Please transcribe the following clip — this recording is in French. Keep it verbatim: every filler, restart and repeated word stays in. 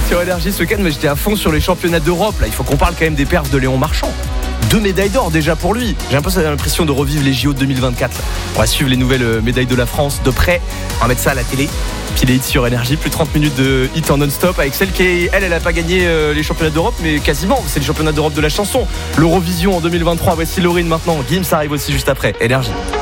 sur Énergie ce week-end, mais j'étais à fond sur les championnats d'Europe. Là, il faut qu'on parle quand même des perfs de Léon Marchand. Deux médailles d'or déjà pour lui. J'ai un peu l'impression de revivre les J O de deux mille vingt-quatre. Là. On va suivre les nouvelles médailles de la France de près. On va mettre ça à la télé. Puis les hits sur Énergie, plus de trente minutes de hits en non-stop avec celle qui, est, elle, elle n'a pas gagné les championnats d'Europe, mais quasiment. C'est les championnats d'Europe de la chanson. L'Eurovision en deux mille vingt-trois. Voici Laurine maintenant. Gims arrive aussi juste après. Énergie.